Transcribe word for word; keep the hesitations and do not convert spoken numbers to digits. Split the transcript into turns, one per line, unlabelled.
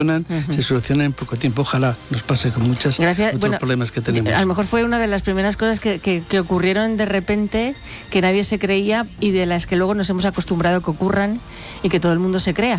uh-huh. se solucionan en poco tiempo. Ojalá nos pase con muchos otros bueno, problemas que tenemos.
A lo mejor fue una de las primeras cosas que, que, que ocurrieron de repente, que nadie se creía y de las que luego nos hemos acostumbrado a que ocurran y que todo el mundo se crea.